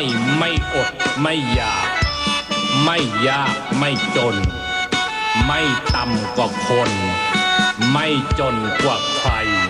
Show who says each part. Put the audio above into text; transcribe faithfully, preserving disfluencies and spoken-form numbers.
Speaker 1: ไม่อดไม่อยากไม่ยากไม่จนไม่ต่ำกว่าคนไม่จนกว่าใคร